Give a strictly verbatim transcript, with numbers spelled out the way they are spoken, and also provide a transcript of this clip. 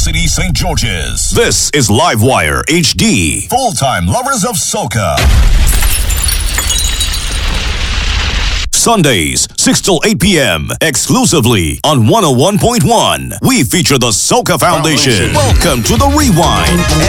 City, Saint George's. This is Livewire H D. Full-time lovers of soca. Sundays, six till eight p.m. exclusively on one oh one point one. We feature the Soca Foundation. Welcome to the Rewind.